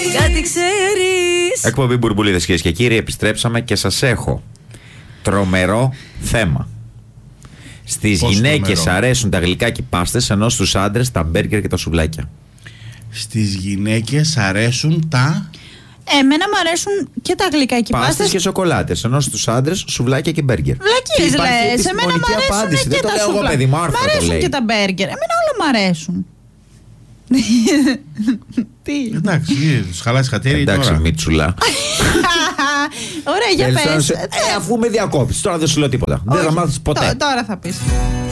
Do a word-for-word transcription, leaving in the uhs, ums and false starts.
Κάτι ξέρεις. Εκπομπή Μπουρμπουλίδες, κυρίες και κύριοι, επιστρέψαμε και σας έχω τρομερό θέμα. Στις γυναίκες αρέσουν τα γλυκά και οι πάστες, ενώ στους άντρες τα μπέργκερ και τα σουβλάκια. Στις γυναίκες αρέσουν τα... Εμένα μου αρέσουν και τα γλυκά και οι πάστες. Πάστες και σοκολάτες, ενώ στους άντρες σουβλάκια και μπέργκερ. Βλακίες λες. Εμένα μου αρέσουν απάντηση. και Δεν τα το λέω εγώ, παιδί, σουβλάκια. Μάρθα Μ' το αρέσουν λέει. και τα μπέργκερ. Εμένα όλα μου αρέσουν. Τι. Εντάξει, τους χαλάσει χατήρι. Εντάξει, Μίτσουλα. Ωραία, για πες. Ε, αφού με διακόπτεις, τώρα δεν σου λέω τίποτα. Δεν θα μάθεις ποτέ. Τώρα θα πεις.